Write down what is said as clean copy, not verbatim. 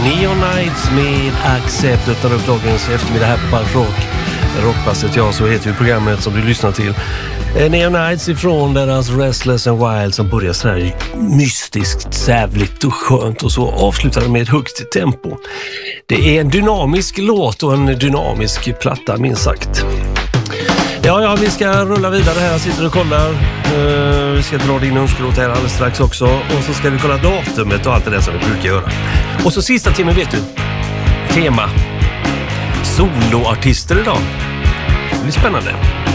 Neon Nights med Accept öppnar upp dagens eftermiddag här på Punk Rock. Rockpasset, ja, så heter ju programmet som du lyssnar till. Neon Nights ifrån deras Restless and Wild som börjar så här mystiskt, sävligt och skönt och så avslutar de med ett högt tempo. Det är en dynamisk låt och en dynamisk platta, minst sagt. Ja, vi ska rulla vidare här. Jag sitter och kollar. Vi ska dra din önskelåt här alldeles strax också. Och så ska vi kolla datumet och allt det där som vi brukar göra. Och så sista timmen, vet du. Tema. Soloartister idag. Det blir spännande.